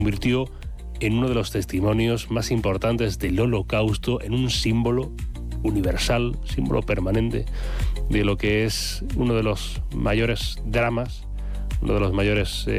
convirtió en uno de los testimonios más importantes del Holocausto, en un símbolo universal, símbolo permanente de lo que es uno de los mayores dramas, uno de los mayores